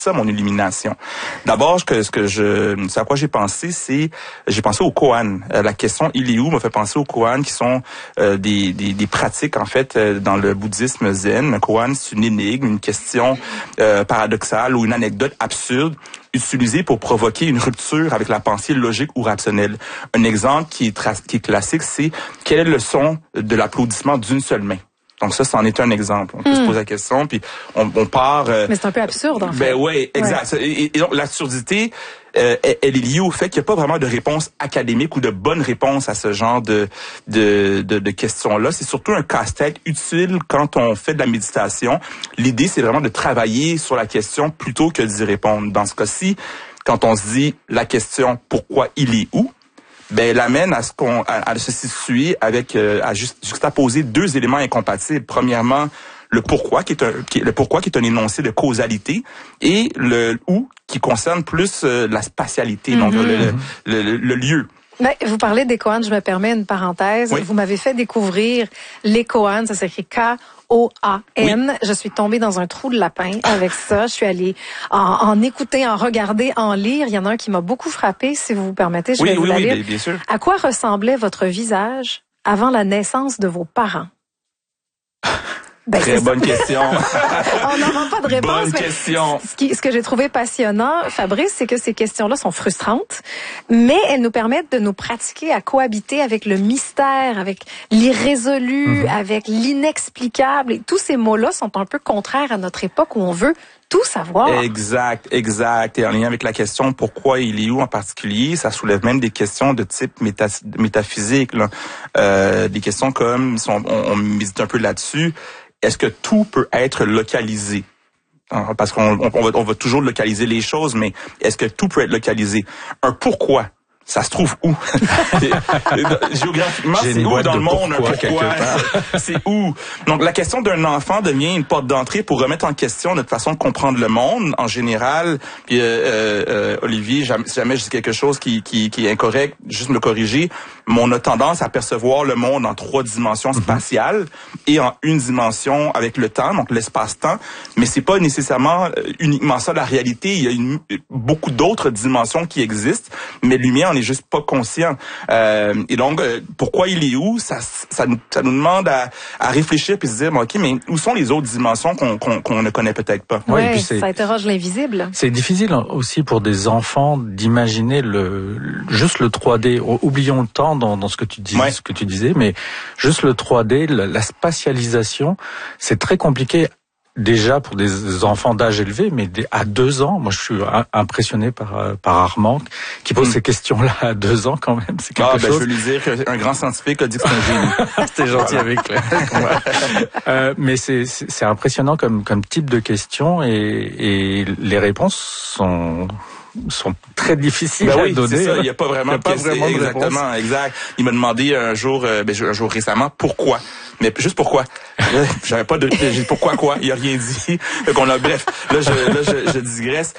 ça mon illumination. D'abord, ce à quoi j'ai pensé, j'ai pensé au koan. La question « il est où » m'a fait penser aux koans qui sont des pratiques en fait dans le bouddhisme zen. Un koan, c'est une énigme, une question paradoxale ou une anecdote absurde utilisée pour provoquer une rupture avec la pensée logique ou rationnelle. Un exemple qui est classique, c'est quel est le son de l'applaudissement d'une seule main. Donc ça, c'en est un exemple. On peut se poser la question, puis on part... Mais c'est un peu absurde, en fait. Ben oui, exact. Ouais. Et donc, l'absurdité, elle est liée au fait qu'il n'y a pas vraiment de réponse académique ou de bonne réponse à ce genre de questions-là. C'est surtout un casse-tête utile quand on fait de la méditation. L'idée, c'est vraiment de travailler sur la question plutôt que d'y répondre. Dans ce cas-ci, quand on se dit la question « pourquoi il est où ?» ben, elle amène à se situer avec, à juxtaposer deux éléments incompatibles. Premièrement, le pourquoi qui est un énoncé de causalité, et le où qui concerne plus la spatialité, donc le lieu. Ben, vous parlez des koans, je me permets une parenthèse. Oui. Vous m'avez fait découvrir les koans, ça s'écrit Koan. Oui. Je suis tombée dans un trou de lapin avec ça. Je suis allée en écouter, en regarder, en lire. Il y en a un qui m'a beaucoup frappé, si vous vous permettez, je vais vous la lire. Oui, bien sûr. À quoi ressemblait votre visage avant la naissance de vos parents? Ben, très bonne question. On n'aura pas de réponse. Bonne question. Ce que j'ai trouvé passionnant, Fabrice, c'est que ces questions-là sont frustrantes, mais elles nous permettent de nous pratiquer à cohabiter avec le mystère, avec l'irrésolu, avec l'inexplicable. Et tous ces mots-là sont un peu contraires à notre époque où on veut tout savoir. Exact. Et en lien avec la question pourquoi il est où en particulier, ça soulève même des questions de type métaphysique. Là. Des questions comme, on médite un peu là-dessus, est-ce que tout peut être localisé? Parce qu'on va toujours localiser les choses, mais est-ce que tout peut être localisé? Un pourquoi? Ça se trouve où? Géographiquement, c'est où dans le monde un pourquoi? C'est où? Donc, la question d'un enfant devient une porte d'entrée pour remettre en question notre façon de comprendre le monde en général. Puis, Olivier, si jamais je dis quelque chose qui est incorrect, juste me corriger. Mais on a tendance à percevoir le monde en 3 dimensions spatiales et en une dimension avec le temps, donc l'espace-temps. Mais c'est pas nécessairement uniquement ça la réalité. Il y a beaucoup d'autres dimensions qui existent, mais l'humain on n'est juste pas conscient. Et donc, pourquoi il est où? Ça nous demande à réfléchir puis se dire, ok, mais où sont les autres dimensions qu'on ne connaît peut-être pas? Oui, puis ça interroge l'invisible. C'est difficile aussi pour des enfants d'imaginer juste le 3D. Oublions le temps dans ce que tu disais, mais juste le 3D, la spatialisation, c'est très compliqué. Déjà pour des enfants d'âge élevé, mais à 2 ans, moi je suis impressionné par Armand qui pose ces questions-là à 2 ans quand même. C'est quelque chose. Je veux lui dire qu'un grand scientifique a dit que c'est un génie. C'était gentil avec lui. Mais c'est impressionnant comme type de questions et les réponses sont très difficiles à donner. C'est ça. Il n'y a pas vraiment de question. Exactement, exact. Il m'a demandé un jour récemment, pourquoi? Mais juste pourquoi? J'avais pas j'ai dit pourquoi quoi? Il a rien dit. Bref, je digresse.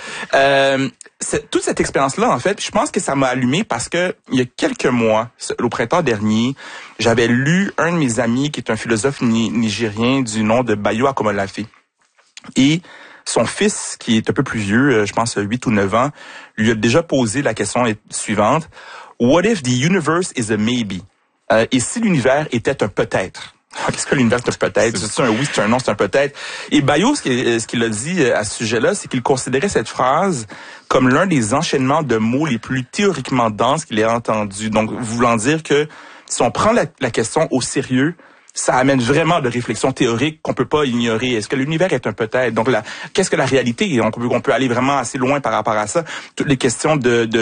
Toute cette expérience-là, en fait, je pense que ça m'a allumé parce que il y a quelques mois, au printemps dernier, j'avais lu un de mes amis qui est un philosophe nigérien du nom de Bayo Akomolafe. Et son fils, qui est un peu plus vieux, je pense 8 ou 9 ans, lui a déjà posé la question suivante. What if the universe is a maybe? Et si l'univers était un peut-être? Qu'est-ce que l'univers est un peut-être? C'est un oui, c'est un non, c'est un peut-être. Et Bayo, ce qu'il a dit à ce sujet-là, c'est qu'il considérait cette phrase comme l'un des enchaînements de mots les plus théoriquement denses qu'il ait entendu. Donc, voulant dire que si on prend la question au sérieux, ça amène vraiment de réflexions théoriques qu'on peut pas ignorer. Est-ce que l'univers est un peut-être? Donc qu'est-ce que la réalité? On peut aller vraiment assez loin par rapport à ça. Toutes les questions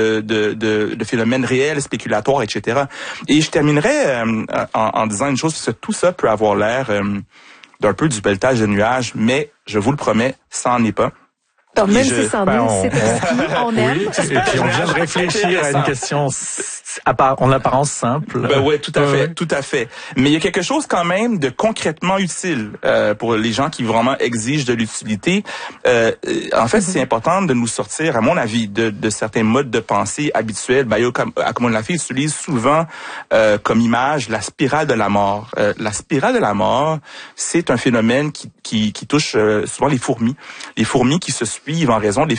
de phénomènes réels, spéculatoires, etc. Et je terminerai en disant une chose, parce que tout ça peut avoir l'air d'un peu du pelletage de nuages, mais je vous le promets, ça n'en est pas. Même si c'en est, c'est on aime. Oui, et puis on vient de réfléchir à une question en apparence simple. Oui, tout à fait. Mais il y a quelque chose quand même de concrètement utile pour les gens qui vraiment exigent de l'utilité. En fait, c'est important de nous sortir, à mon avis, de certains modes de pensée habituels. Bayo Akomolafe utilise souvent comme image la spirale de la mort. La spirale de la mort, c'est un phénomène qui touche souvent les fourmis. Les fourmis qui se suivent suivent en raison des